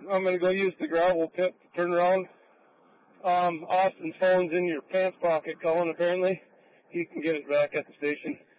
I'm going to go use the gravel pit to turn around. Austin's phone's in your pants pocket, Colin, apparently. You can get it back at the station.